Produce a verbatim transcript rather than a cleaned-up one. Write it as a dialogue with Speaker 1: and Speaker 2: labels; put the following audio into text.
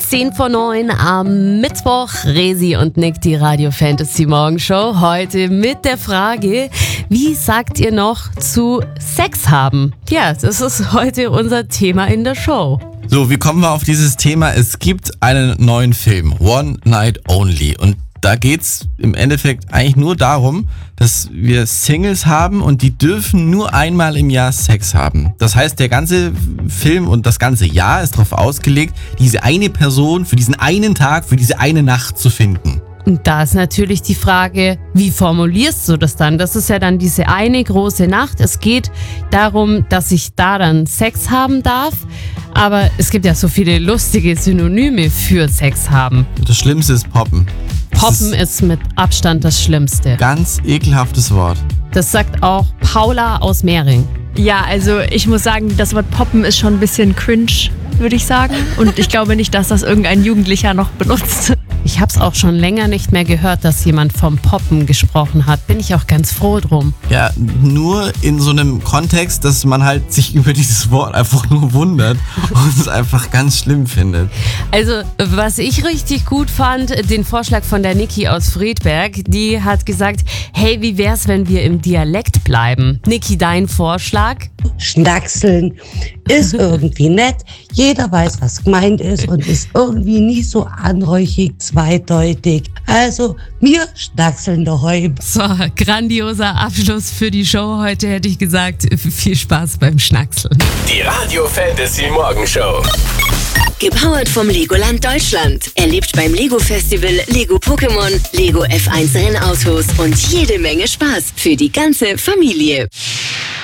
Speaker 1: zehn vor neun am Mittwoch. Resi und Nick, die Radio Fantasy Morgenshow. Heute mit der Frage, wie sagt ihr noch zu Sex haben? Ja, das ist heute unser Thema in der Show.
Speaker 2: So, wie kommen wir auf dieses Thema? Es gibt einen neuen Film, One Night Only. Und da geht's im Endeffekt eigentlich nur darum, dass wir Singles haben und die dürfen nur einmal im Jahr Sex haben. Das heißt, der ganze Film und das ganze Jahr ist darauf ausgelegt, diese eine Person für diesen einen Tag, für diese eine Nacht zu finden.
Speaker 1: Und da ist natürlich die Frage, wie formulierst du das dann? Das ist ja dann diese eine große Nacht. Es geht darum, dass ich da dann Sex haben darf. Aber es gibt ja so viele lustige Synonyme für Sex haben.
Speaker 2: Das Schlimmste ist Poppen.
Speaker 1: Poppen ist, ist mit Abstand das Schlimmste.
Speaker 2: Ganz ekelhaftes Wort.
Speaker 1: Das sagt auch Paula aus Mehring.
Speaker 3: Ja, also ich muss sagen, das Wort Poppen ist schon ein bisschen cringe, würde ich sagen. Und ich glaube nicht, dass das irgendein Jugendlicher noch benutzt.
Speaker 1: Ich habe es auch schon länger nicht mehr gehört, dass jemand vom Poppen gesprochen hat. Bin ich auch ganz froh drum.
Speaker 2: Ja, nur in so einem Kontext, dass man halt sich über dieses Wort einfach nur wundert und es einfach ganz schlimm findet.
Speaker 1: Also, was ich richtig gut fand, den Vorschlag von der Niki aus Friedberg. Die hat gesagt, hey, wie wär's, wenn wir im Dialekt bleiben? Niki, dein Vorschlag?
Speaker 4: Schnackseln ist irgendwie nett. Jeder weiß, was gemeint ist und ist irgendwie nie so anrüchig, zweideutig. Also, mir schnackseln daheim.
Speaker 1: So, grandioser Abschluss für die Show heute, hätte ich gesagt. Viel Spaß beim Schnackseln.
Speaker 5: Die Radio Fantasy Morgenshow.
Speaker 6: Gepowert vom Legoland Deutschland. Erlebt beim Lego Festival Lego Pokémon, Lego F eins Rennautos und jede Menge Spaß für die ganze Familie.